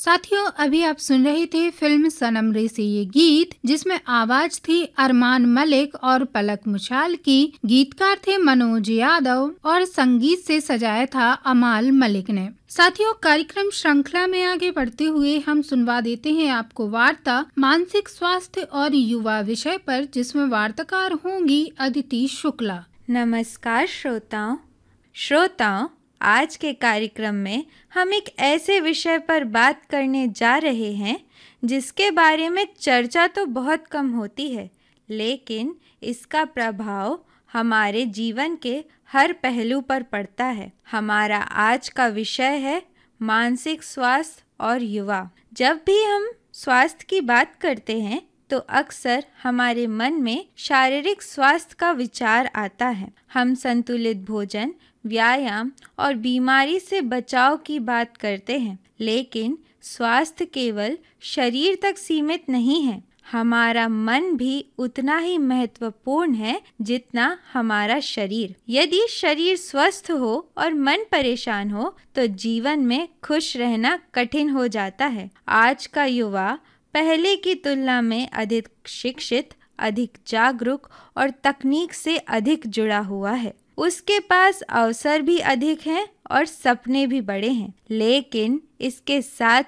साथियों, अभी आप सुन रहे थे फिल्म सनम रे से ये गीत, जिसमें आवाज थी अरमान मलिक और पलक मुछाल की। गीतकार थे मनोज यादव और संगीत से सजाया था अमाल मलिक ने। साथियों, कार्यक्रम श्रृंखला में आगे बढ़ते हुए हम सुनवा देते हैं आपको वार्ता मानसिक स्वास्थ्य और युवा विषय पर, जिसमें वार्ताकार होंगी अदिति शुक्ला। नमस्कार श्रोताओं, आज के कार्यक्रम में हम एक ऐसे विषय पर बात करने जा रहे हैं जिसके बारे में चर्चा तो बहुत कम होती है, लेकिन इसका प्रभाव हमारे जीवन के हर पहलू पर पड़ता है। हमारा आज का विषय है मानसिक स्वास्थ्य और युवा। जब भी हम स्वास्थ्य की बात करते हैं तो अक्सर हमारे मन में शारीरिक स्वास्थ्य का विचार आता है। हम संतुलित भोजन, व्यायाम और बीमारी से बचाव की बात करते हैं, लेकिन स्वास्थ्य केवल शरीर तक सीमित नहीं है। हमारा मन भी उतना ही महत्वपूर्ण है जितना हमारा शरीर। यदि शरीर स्वस्थ हो और मन परेशान हो तो जीवन में खुश रहना कठिन हो जाता है। आज का युवा पहले की तुलना में अधिक शिक्षित, अधिक जागरूक और तकनीक से अधिक जुड़ा हुआ है। उसके पास अवसर भी अधिक हैं और सपने भी बड़े हैं, लेकिन इसके साथ